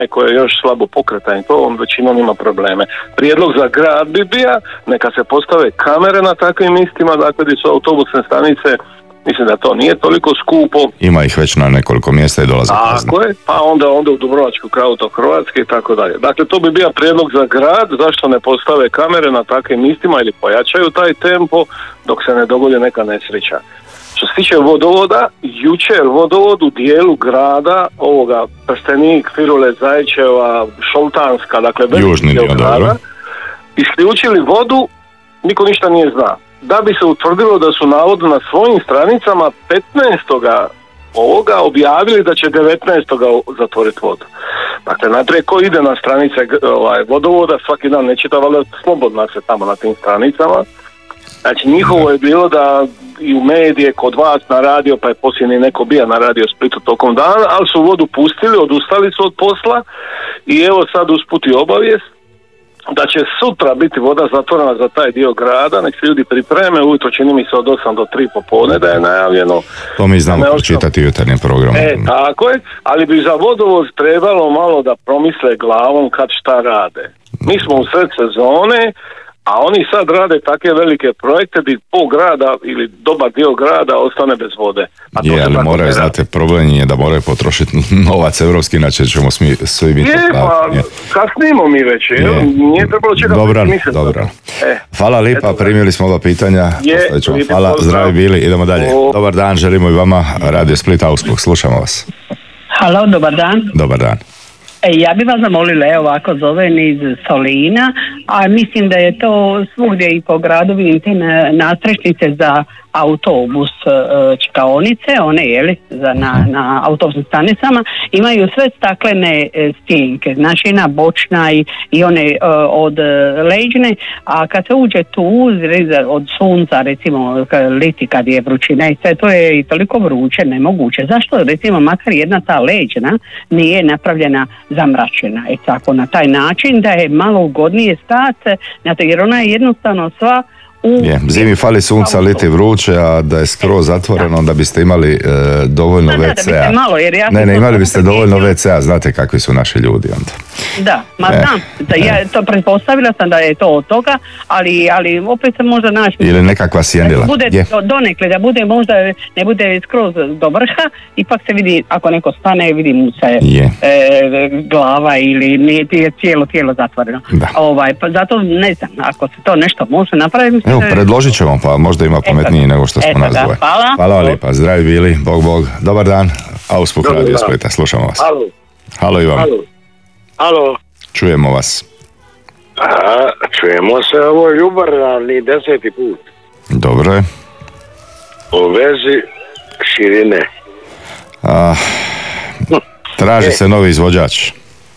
neko je još slabo pokretan, to on većinom ima probleme. Prijedlog za grad bi bio, neka se postave kamere na takvim mistima, dakle gdje su autobusne stanice, mislim da to nije toliko skupo. Ima ih već na nekoliko mjesta i dolaze kazne. Tako je, pa onda u Dubrovačku kraju to Hrvatske i tako dalje. Dakle, to bi bio prijedlog za grad, zašto ne postave kamere na takvim mistima ili pojačaju taj tempo dok se ne dogodi neka nesreća. Što se tiče vodovoda, jučer vodovod u dijelu grada, ovoga Prstenik, Firule, Zajčeva, Šoltanska, dakle južni dio grada, isključili vodu, niko ništa nije zna. Da bi se utvrdilo da su navodno na svojim stranicama 15. ovoga objavili da će 19. zatvoriti vodu. Dakle, najprije ko ide na stranice vodovoda, svaki dan ne čita, valjda slobodno se tamo na tim stranicama. Znači, njihovo je bilo da i u medije, kod vas na radio, pa je posljednji neko bio na radio Splitu tokom dana, ali su vodu pustili, odustali su od posla i evo sad usputi obavijest da će sutra biti voda zatvorena za taj dio grada, nek se ljudi pripreme, ujutro čini mi se od 8 do 3 popodne da je najavljeno. To mi znamo pročitati u jutarnjem programu. Tako je, ali bi za vodovoz trebalo malo da promisle glavom kad šta rade. Mi smo u sred sezone, a oni sad rade takve velike projekte bi pol grada ili dobar dio grada ostane bez vode. Ali moraju, znate, problem je da moraju potrošiti novac evropski, inače ćemo svi biti... Kasnimo mi već, nije trebalo čekati. Dobro. Hvala lipa, primili smo ova pitanja. Hvala, zdravi bili, idemo dalje. Dobar dan, želimo i vama, Radio Split Augsburg, slušamo vas. Halo, dobar dan. Dobar dan. Ja bi vas zamolila, evo ovako zovem iz Solina, a mislim da je to svugdje i po gradu, vidim te nastrešnice za autobus čekaonice, one na autobusnim stanicama, imaju sve staklene stjenke, znači jedna bočna i one od leđne, a kad se uđe tu od sunca, recimo liti kad je vrućina i sve, to je i toliko vruće, nemoguće. Zašto recimo makar jedna ta leđna nije napravljena zamračena, tako na taj način da je malo ugodnije stati, jer ona je jednostavno sva zimi fali sunca, liti vruće, a da je skroz zatvoreno, onda biste imali dovoljno WC-a. Imali biste dovoljno WC-a, znate kakvi su naši ljudi onda. Da, znam, ja to pretpostavila sam da je to od toga, ali opet se možda naći... Ili nekakva sjenila. Bude donekle, da bude možda, ne bude skroz do vrha, ipak se vidi, ako neko stane, vidi mu se glava ili nije cijelo tijelo zatvoreno. Pa zato ne znam, ako se to nešto može napraviti... Evo, predložit ćemo, pa možda ima pametniji nego što smo nas dvoje. Hvala vam lijepa, zdravi bili, Bog. Dobar dan, Augsburg Radio Splita, slušamo vas. Halo Ivan. Halo. Čujemo vas. Čujemo se, ovo je ljubarni 10. put. Dobro je. U vezi širine. Traži se novi izvođač.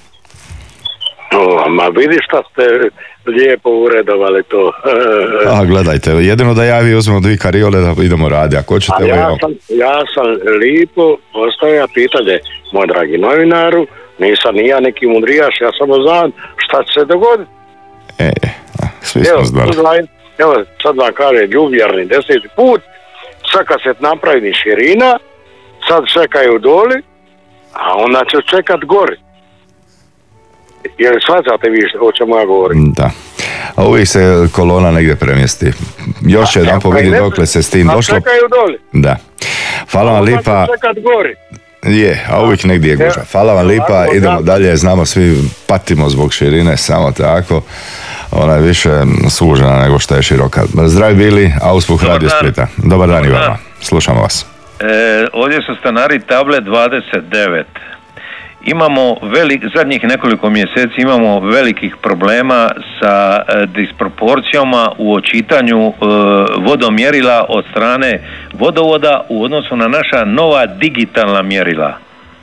Ma vidi šta ste lijepo uredovali to. Gledajte, jedino da ja vi uzmemo 2 kariole da idemo radi, ako ćete... Ja sam lijepo postavio pitanje, moj dragi novinaru, nisam ni ja neki mudrijaš, ja samo znam šta će se dogoditi. Svi smo znali. Evo, sad vam kaže ljubarni 10. put, sad kad se napravi širina, sad čekaju doli, a onda će čekat gori. Jer shvaćate vi o čemu ja govorim? Da. A uvijek se kolona negdje premjesti. Još jedan povidi dokle se s tim došlo. A čekaju doli. Da. Hvala vam lipa. Čekat gori. A uvijek negdje je gužva. Hvala vam lipa, idemo dalje, znamo svi patimo zbog širine, samo tako. Ona je više sužena nego što je široka. Zdravi bili, Augsburg Radio Splita. Dobar dan i vama, slušamo vas. Ovdje su stanari table 29. Imamo zadnjih nekoliko mjeseci imamo velikih problema sa disproporcijama u očitanju vodomjerila od strane vodovoda u odnosu na naša nova digitalna mjerila.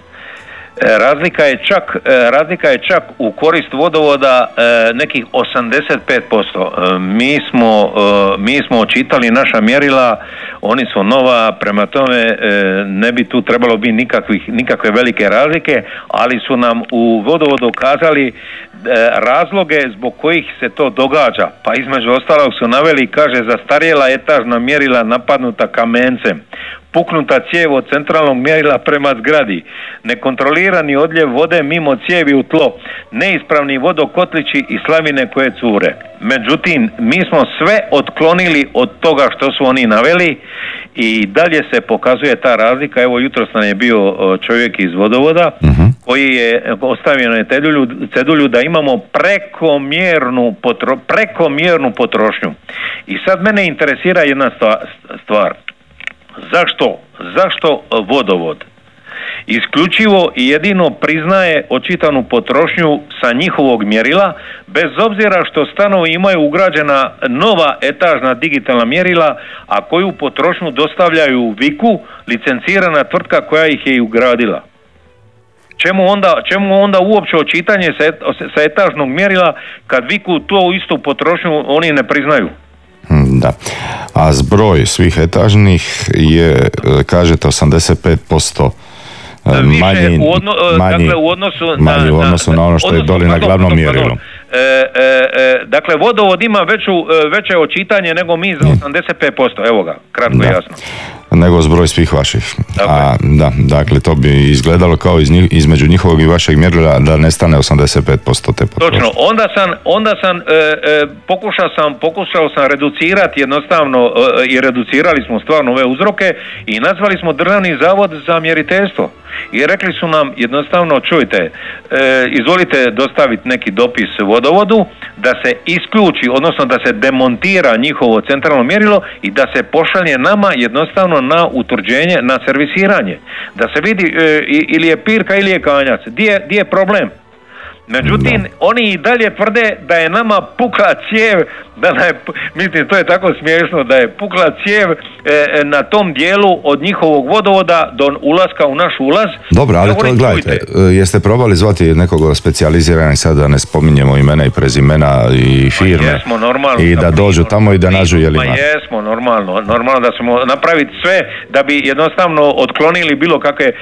Razlika je čak u korist vodovoda nekih 85%. Mi smo očitali naša mjerila, oni su nova, prema tome ne bi tu trebalo biti nikakve velike razlike, ali su nam u vodovodu kazali razloge zbog kojih se to događa. Pa između ostalog su naveli, kaže, zastarjela etažna mjerila napadnuta kamencem. puknuta cijev od centralnog mjerila prema zgradi, nekontrolirani odljev vode mimo cijevi u tlo, neispravni vodokotlići i slavine koje cure. Međutim, mi smo sve otklonili od toga što su oni naveli i dalje se pokazuje ta razlika. Evo, jutros nam je bio čovjek iz vodovoda koji je ostavio na cedulju da imamo prekomjernu potrošnju. I sad mene interesira jedna stvar. Zašto vodovod isključivo i jedino priznaje očitanu potrošnju sa njihovog mjerila, bez obzira što stanovi imaju ugrađena nova etažna digitalna mjerila, a koju potrošnju dostavljaju Viku, licencirana tvrtka koja ih je i ugradila? Čemu onda uopće očitanje sa etažnog mjerila kad Viku tu istu potrošnju oni ne priznaju? Da. A zbroj svih etažnih je, kažete, 85% manji u odnosu na ono što je doli na glavnom mjerilu. Dakle, vodovod ima veće očitanje nego mi za 85%, evo ga, kratko i jasno. Nego zbroj svih vaših. Dakle, to bi izgledalo kao između njihovog i vašeg mjerila da nestane 85% te potrošnje. Točno, onda sam pokušao sam reducirati jednostavno i reducirali smo stvarno ove uzroke i nazvali smo Državni zavod za mjeriteljstvo. I rekli su nam jednostavno, čujte, izvolite dostaviti neki dopis vodovodu da se isključi, odnosno da se demontira njihovo centralno mjerilo i da se pošalje nama jednostavno na utvrđenje, na servisiranje. Da se vidi ili je pirka ili je kanjac. Di je problem? Međutim, oni i dalje tvrde da je nama pukla cijev, mislim, to je tako smiješno, da je pukla cijev na tom dijelu od njihovog vodovoda do ulaska u naš ulaz. Dobro, ali to gledajte, jeste probali zvati nekog specijaliziranog, sad da ne spominjemo imena i prezimena i firme, jesmo, normalno, i da dođu tamo i da nađu je li ima. Jesmo, normalno da ćemo napraviti sve da bi jednostavno otklonili bilo kakve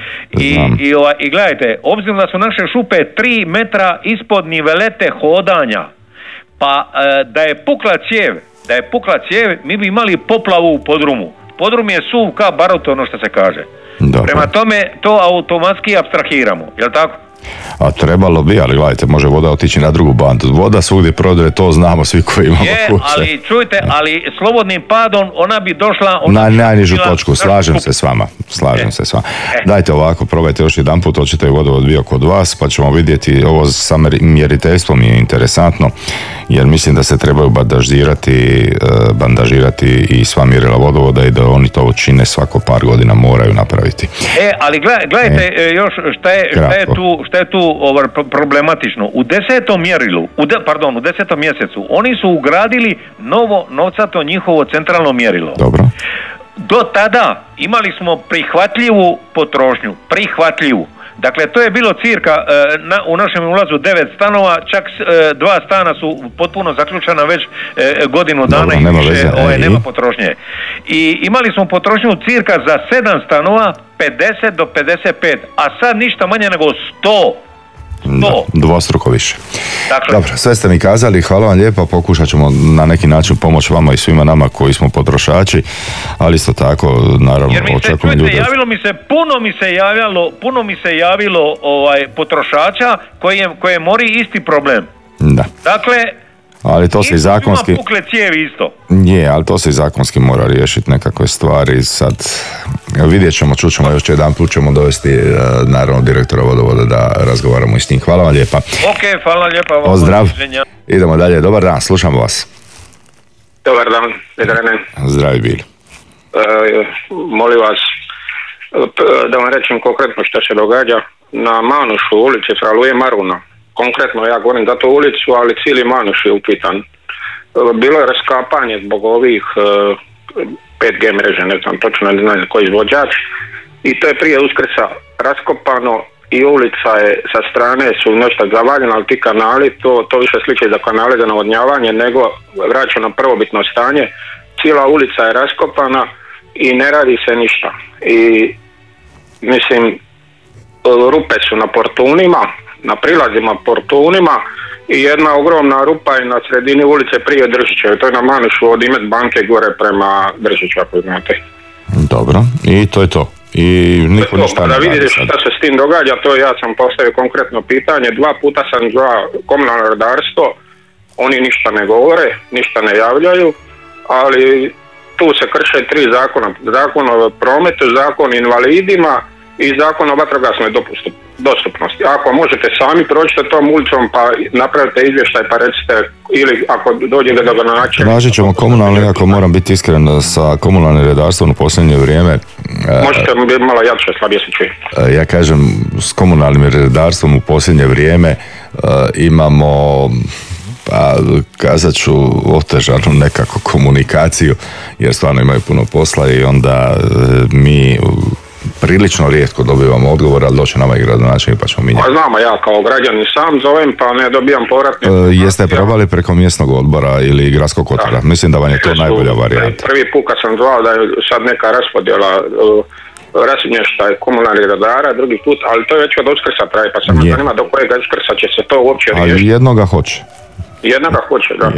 i gledajte, obzirom da su naše šupe 3 metra ispod nivelete hodanja, pa da je pukla cijev, mi bi imali poplavu u podrumu. Podrum je suv ka barut, ono što se kaže. Dobro. Prema tome, to automatski apstrahiramo, jel tako? A trebalo bi, ali gledajte, može voda otići na drugu bandu. Voda svugdje prodre, to znamo svi koji imamo kuće. Ali čujte, ali slobodnim padom ona bi došla... Na najnižu točku, slažem se s vama. Dajte ovako, probajte još jedan put, hoćete i vodovod bio kod vas, pa ćemo vidjeti. Ovo sa mjeriteljstvom je interesantno, jer mislim da se trebaju bandažirati i sva mjerila vodovoda i da oni to čine svako par godina, moraju napraviti. Ali gledajte još šta je tu problematično. U 10. mjerilu, u 10. mjesecu, oni su ugradili novo novcato njihovo centralno mjerilo. Dobro. Do tada imali smo prihvatljivu potrošnju. Dakle, to je bilo cirka u našem ulazu 9 stanova, čak 2 stana su potpuno zaključena već godinu dana. Dobro, i više nema potrošnje. I imali smo potrošnju cirka za 7 stanova 50 do 55, a sad ništa manje nego 100. Dvostruko više. Dakle. Dobro, sve ste mi kazali, hvala vam lijepo, pokušat ćemo na neki način pomoći vama i svima nama koji smo potrošači, ali isto tako, naravno, očekujem ljude. Puno mi se javilo potrošača koje mori isti problem. Da. Dakle, ali to se i zakonski... pukle cijevi isto. Je, ali to se i zakonski mora riješiti nekakve stvari. Sad vidjet ćemo, čućemo još jedan put, ćemo dovesti naravno direktora vodovoda da razgovaramo i s njim. Hvala vam lijepa. Ok, hvala lijepa. Pozdrav. Idemo dalje. Dobar dan, slušamo vas. Dobar dan, Vedrane. Zdravi bili. Molim vas da vam rečem konkretno što se događa na Manušu, ulici Fraluje Maruna. Konkretno ja govorim za tu ulicu, ali cijeli Manuš je upitan. Bilo je raskapanje zbog ovih 5G mreže, ne znam točno, ne znam koji izvođač, i to je prije Uskrsa raskopano i ulica je sa strane su nešto zavaljena, ali ti kanali, to više sliče za kanale za navodnjavanje nego vraća na prvobitno stanje. Cijela ulica je raskopana i ne radi se ništa. I mislim, rupe su na portunima, na prilazima portunima i jedna ogromna rupa je na sredini ulice prije Držića. To je na Manušu od Imet banke gore prema Držiću, ako znate. Dobro, i to je to. I niko ništa ne da vidite šta se s tim događa, to ja sam postavio konkretno pitanje, 2 puta sam zvao komunalno redarstvo, oni ništa ne govore, ništa ne javljaju, ali tu se krše 3 zakona, zakon o prometu, zakon o invalidima i zakon o vatrogasnoj dostupnosti. Ako možete sami prođite tom ulicom pa napravite izvještaj pa recite, ili ako dođete do gradonačelnika. Tražit ćemo komunalni, ako moram biti iskren, sa komunalnim redarstvom u posljednje vrijeme. Možete biti malo jače, slabije se čuje. Ja kažem, s komunalnim redarstvom u posljednje vrijeme imamo, pa kazat ću, otežanu nekako komunikaciju, jer stvarno imaju puno posla i onda mi prilično rijetko dobivamo odgovor, ali doće nama i gradonačelnik pa ćemo mijenjati. Pa znamo, ja kao građanin sam zovem pa ne dobijam povratne. Jeste probali preko mjesnog odbora ili gradskog kotara? Mislim da vam je to najbolja varijanta. Prvi put kad sam zvao da je sad neka raspodjela rasmještaj komunalnih redara, drugi put, ali to je već od Uskrsa traje, pa sam me zanima do kojeg Uskrsa će se to uopće riješiti. Ali jednoga hoće. Jednoga hoće, da.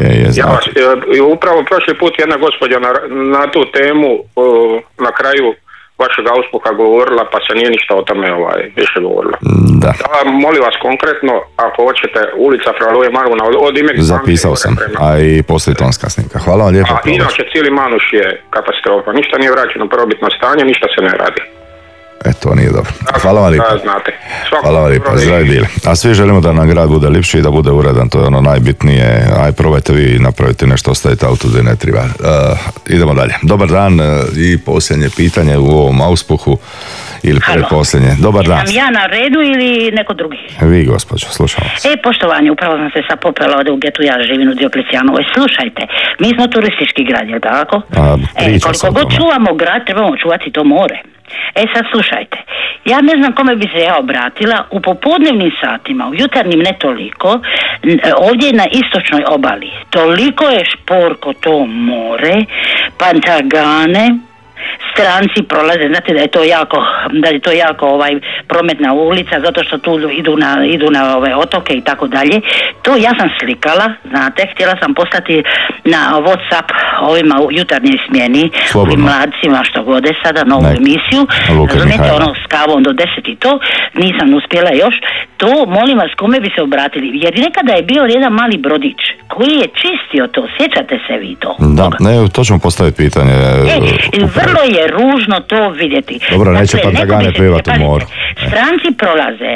Upravo prošli put jedna gospođa na tu temu na kraju vašeg auspuha govorila, pa se nije ništa o tome više govorilo. Da. Molim vas konkretno, ako hoćete, ulica Fraluje Maruna od ime... Zapisao sam, a i postoji tonska snimka. Hvala vam lijepo. A inače cijeli Manuš je katastrofa. Ništa nije vraćeno prvobitno stanje, ništa se ne radi. To nije dobro. Hvala vam lijepo. Hvala vam lijepo, zdravi bili. A svi želimo da nam grad bude lipši i da bude uredan, to je ono najbitnije. Aj, probajte vi napraviti nešto, ostavite auto gdje ne treba. Idemo dalje. Dobar dan i posljednje pitanje u ovom auspuhu ili predposljednje. Dobar dan. Jesam ja na redu ili neko drugi? Vi, gospođo, slušam vas. Poštovanje, upravo sam se sad popela ovdje u getu, ja živim u Dioklecijanovoj. Slušajte, mi smo turistički grad, je li tako? Koliko god čuvamo grad, trebamo čuvati to more. Sad slušajte, ja ne znam kome bi se ja obratila, u popodnevnim satima, u jutarnjim ne toliko, ovdje na istočnoj obali, toliko je šporko to more, Pantagane, stranci prolaze, znate da je to jako prometna ulica, zato što tu idu na ove otoke i tako dalje. To ja sam slikala, znate, htjela sam poslati na WhatsApp ovima u jutarnjoj smjeni, ovim mladcima što gode sada novu emisiju, razumijete, ono s kavom do 10 i to, nisam uspjela još. To, molim vas, kome bi se obratili, jer nekada je bio jedan mali brodić koji je čistio to, sjećate se vi to? Da, ne, to ćemo postaviti pitanje. Vrlo je ružno to vidjeti. Dobro, neće Pantagane pivati u moru. Stranci prolaze,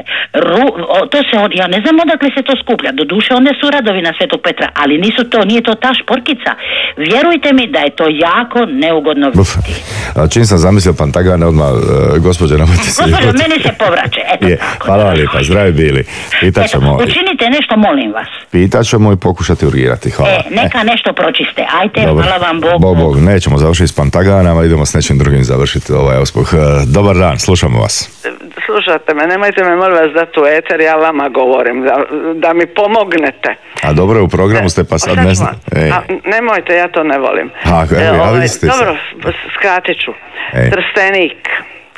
ja ne znam odakle se to skuplja, doduše onda su radovi na Svetog Petra, ali nije to ta šporkica. Vjerujte mi da je to jako neugodno vidjeti. Čim sam zamislio Pantagane, odmah, gospođe, nemojte se... Gospođo, meni se povraće. Hvala vam lijepa, zdravi bili. Učinite nešto, molim vas. Pitat ćemo i pokušati urgirati, hvala. Neka nešto pročiste, ajte, hvala vam Bog. Bog, nećemo završiti s Pantaganama, idemo s nečim drugim završiti ovaj auspuh. Dobar dan, slušamo vas. Slušate me, nemojte me molim vas dati u eter, ja vama govorim, da mi pomognete. A dobro, u programu ste pa sad ne znam. Nemojte, ja to ne volim. Dobro, skratit ću. Trstenik,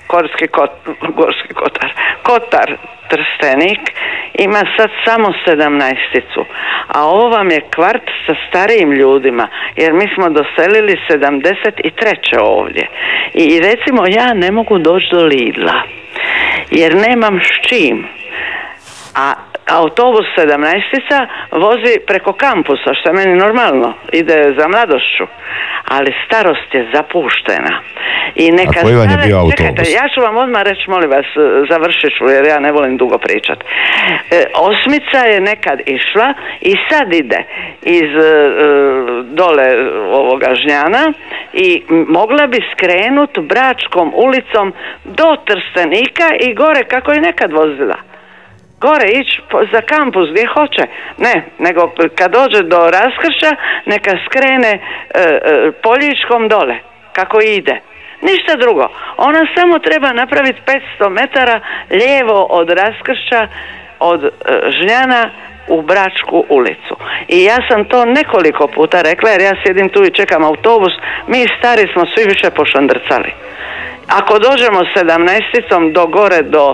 Gorski Kotar, Trstenik ima sad samo 17-icu, a ovo vam je kvart sa starijim ljudima, jer mi smo doselili 73. ovdje. I recimo ja ne mogu doći do Lidla, jer nemam s čim. A autobus 17-ica vozi preko kampusa, što je meni normalno, ide za mladošću, ali starost je zapuštena. I neka a koji vam je bio autobus? Čekajte, ja ću vam odmah reći, molim vas, završit ću, jer ja ne volim dugo pričat. Osmica je nekad išla i sad ide iz dole ovoga Žnjana i mogla bi skrenut Bračkom ulicom do Trstenika i gore kako je nekad vozila. Gore ići za kampus gdje hoće. Ne, nego kad dođe do raskršća neka skrene Poljičkom dole kako ide. Ništa drugo. Ona samo treba napraviti 500 metara lijevo od raskršća od Žnjana u Bračku ulicu. I ja sam to nekoliko puta rekla, jer ja sjedim tu i čekam autobus. Mi stari smo svi više pošandrcali. Ako dođemo 17-icom do gore, do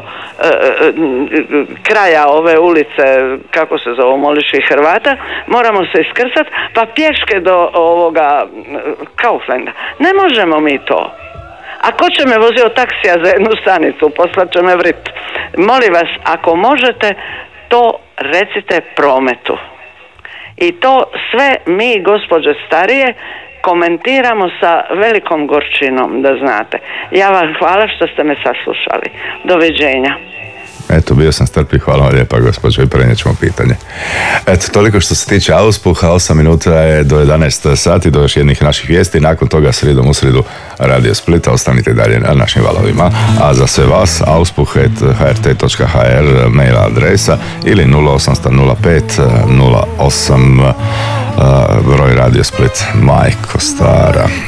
kraja ove ulice, kako se zove, Moliških Hrvata, moramo se iskrcat, pa pješke do ovoga Kauflanda. Ne možemo mi to. A ko će me vozio taksija za jednu stanicu, poslat će me vrip. Molim vas, ako možete, to recite prometu. I to sve mi, gospođe starije, komentiramo sa velikom gorčinom, da znate. Ja vam hvala što ste me saslušali. Doviđenja. Eto, bio sam strpljiv, hvala vam lijepa gospođo i prenijet ćemo pitanje. Eto, toliko što se tiče Auspuha, 8 minuta je do 11 sati, do još jednih naših vijesti, nakon toga srijedom u sridu Radio Splita, ostanite dalje na našim valovima, a za sve vas auspuh@hrt.hr mail adresa ili 0800 05 08 broj Radio Split, majko stara.